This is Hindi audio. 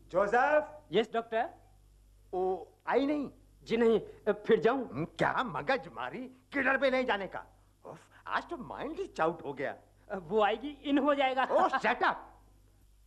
जोसेफ। Yes doctor. ओ आई नहीं? जी नहीं, फिर जाऊं? क्या मगज मारी, किधर पे नहीं जाने का। आज तो माइंड ही चाउट हो गया। वो आएगी इन हो जाएगा। ओह शट अप।